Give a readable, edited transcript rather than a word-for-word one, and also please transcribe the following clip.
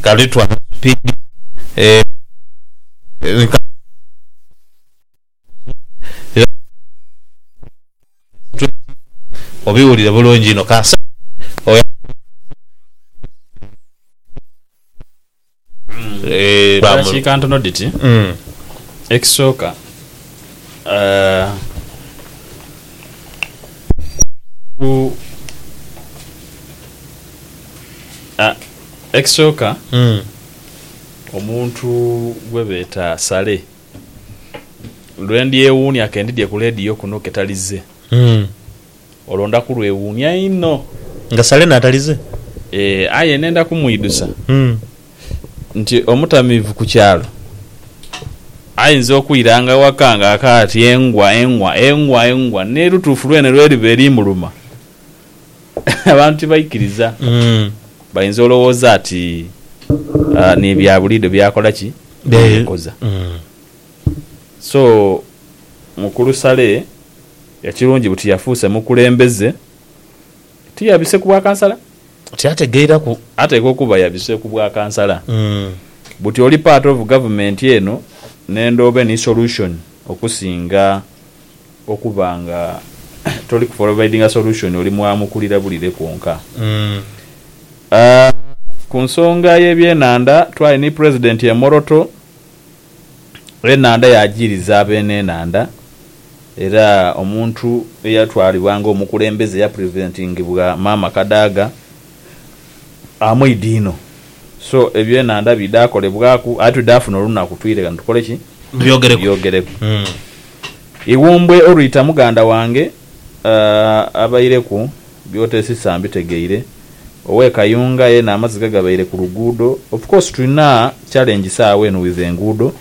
kalitwa speed obiwulira bulungi ino kasa bamulikantono diti ekisooka ekisooka omuntu gwe beeta sale lwendyewuunya akendidye ku lediyo kuno ketalize olonda kulwewuunya ino nga sale natalize aye nenda kumwidusa nti omutamivu ku kyalo ayinza okuyiranga waka nga akaati engwa nerutuufu lwene lweriba erimuluma abantu tebayikiriza bayinza olowooza ati nebya bulido byakola ki byakoza so mukulu sale yakirungi buti yafuuse mukulembeze tiyabise ku bwakansala tiategeeraku ateeka okuba yabise ku bwakansala buti oli part of government eno nendoobe ni solution okusinga okubanga toli providing a solution oli mwamukulira bulire kwonka ku nsonga y'ebyenanda twali ni president ya Moroto enanda yagiriza ab'enanda era omuntu eyatwalibwanga omukulembeze ya presenting bwa mama Kadaga amwidino so ebyenanda bidakolebwaku atudafuna olunaku twire tukole ki byogereku iwumbwe oluyita muganda wange abayireku byotesisa mbitegeire owe Kayunga ye n'amazzi gagabaire ku luguudo of course tulina challenge saawe eno with enguudo